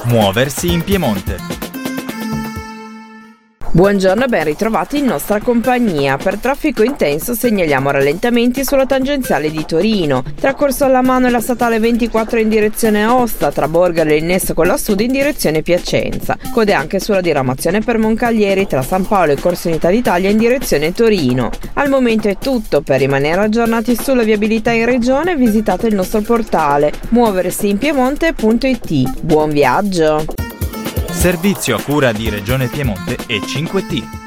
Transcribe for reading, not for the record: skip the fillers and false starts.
Muoversi in Piemonte. Buongiorno e ben ritrovati in nostra compagnia. Per traffico intenso segnaliamo rallentamenti sulla tangenziale di Torino, tra Corso alla Mano e la statale 24 in direzione Aosta, tra Borgaro e il nesso con la Sud in direzione Piacenza. Code anche sulla diramazione per Moncaglieri tra San Paolo e Corso Unità d'Italia in direzione Torino. Al momento è tutto. Per rimanere aggiornati sulla viabilità in regione visitate il nostro portale muoversiinpiemonte.it. Buon viaggio! Servizio a cura di Regione Piemonte e 5T.